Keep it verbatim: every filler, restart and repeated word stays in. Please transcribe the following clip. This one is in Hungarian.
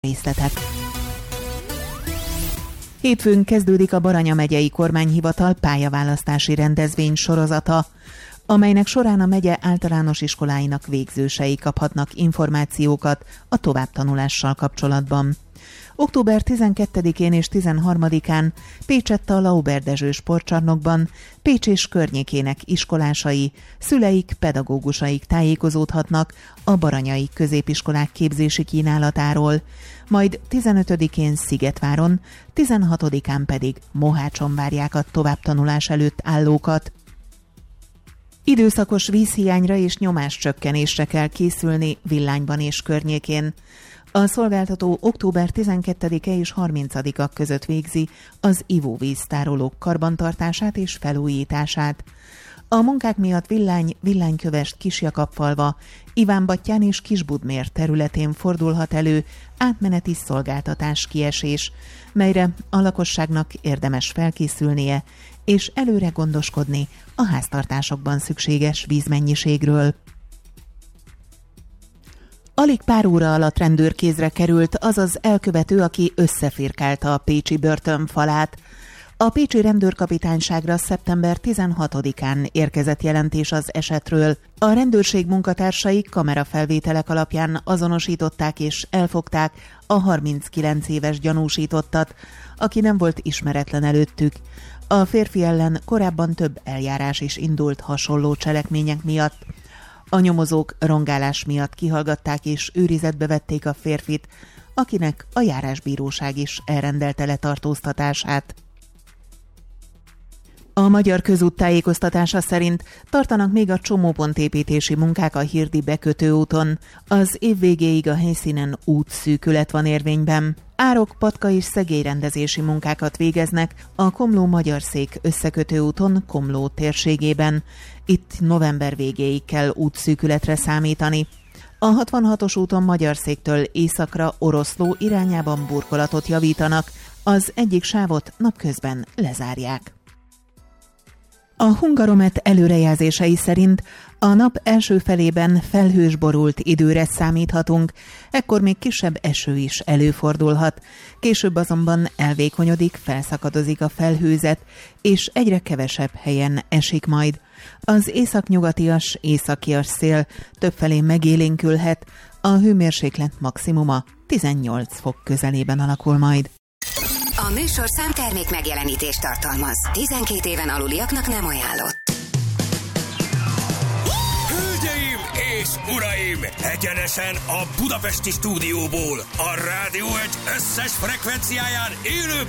Részletek. Hétfőn kezdődik a Baranya megyei kormányhivatal pályaválasztási rendezvény sorozata, amelynek során a megye általános iskoláinak végzősei kaphatnak információkat a továbbtanulással kapcsolatban. október tizenkettedikén és tizenharmadikán Pécsett a Lauber Dezső sportcsarnokban Pécs és környékének iskolásai, szüleik, pedagógusaik tájékozódhatnak a baranyai középiskolák képzési kínálatáról, majd tizenötödikén Szigetváron, tizenhatodikán pedig Mohácson várják a továbbtanulás előtt állókat. Időszakos vízhiányra és nyomáscsökkenésre kell készülni Villányban és környékén. A szolgáltató október tizenkettedike és harmincadika között végzi az ivóvíztárolók karbantartását és felújítását. A munkák miatt Villány, Villánykövesd, Kisjakabfalva, Ivánbattyán és Kisbudmér területén fordulhat elő átmeneti szolgáltatás kiesés, melyre a lakosságnak érdemes felkészülnie és előre gondoskodni a háztartásokban szükséges vízmennyiségről. Alig pár óra alatt rendőrkézre került az az elkövető, aki összefirkálta a pécsi börtön falát. A pécsi rendőrkapitányságra szeptember tizenhatodikán érkezett jelentés az esetről. A rendőrség munkatársai kamerafelvételek alapján azonosították és elfogták a harminckilenc éves gyanúsítottat, aki nem volt ismeretlen előttük. A férfi ellen korábban több eljárás is indult hasonló cselekmények miatt. A nyomozók rongálás miatt kihallgatták és őrizetbe vették a férfit, akinek a járásbíróság is elrendelte letartóztatását. A Magyar Közút tájékoztatása szerint tartanak még a csomópontépítési munkák a Hirdi bekötőúton. Az év végéig a helyszínen útszűkület van érvényben. Árok, patka és szegélyrendezési munkákat végeznek a Komló-Magyarszék összekötőúton Komló térségében. Itt november végéig kell útszűkületre számítani. A hatvanhatos úton Magyarszéktől északra Oroszló irányában burkolatot javítanak, az egyik sávot napközben lezárják. A Hungaromet előrejelzései szerint a nap első felében felhős borult időre számíthatunk, ekkor még kisebb eső is előfordulhat. Később azonban elvékonyodik, felszakadozik a felhőzet, és egyre kevesebb helyen esik majd. Az északnyugatias, északias szél többfelé megélénkülhet, a hőmérséklet maximuma tizennyolc fok közelében alakul majd. A műsorszám termék megjelenítést tartalmaz. tizenkét éven aluliaknak nem ajánlott. Hölgyeim és uraim! Egyenesen a budapesti stúdióból, a Rádió egy összes frekvenciáján élőben